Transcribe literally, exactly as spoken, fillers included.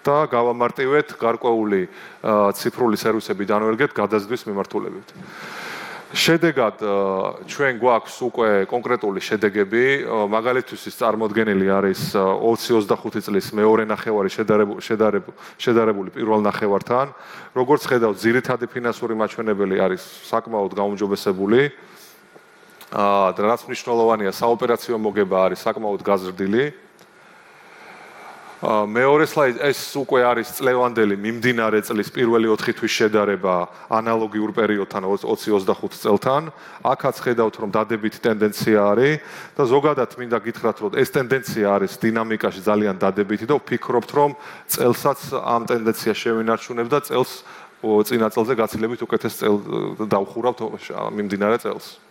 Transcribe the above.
და გავამარტივეთ გარკვეული ციფრული სერვისები დანვერგეთ გადაზიდვის მიმართულებით. შედეგად ჩვენ გვაქვს უკვე კონკრეტული შედეგები, მაგალითთვის ის წარმოდგენილი არის ოცი ოცდახუთი წლის მეორე ნახევარი შედარებული პირველ ნახევართან. როგორც ხედავთ, ძირითადი ფინანსური მაჩვენებელი არის საკმაოდ გაუმჯობესებული. და რაც მნიშვნელოვანია, საოპერაციო მოგება არის საკმაოდ გაზრდილი. მეორე სლაიდი ეს უკვე არის წლევანდელი მიმდინარე წლის პირველი ოთხი თვის შედარება ანალოგიურ პერიოდთან ოცი ოცდახუთი წელთან. აქაც ხედავთ, რომ დადებითი ტენდენცია არის და ზოგადად მინდა გითხრათ, რომ ეს ტენდენცია არის დინამიკაში ძალიან დადებითი და ვფიქრობთ, რომ წელსაც ამ ტენდენციას შევინარჩუნებთ და წელს წინა წელზე გაცილებით უკეთეს წელს დავხურავთ მიმდინარე წელს.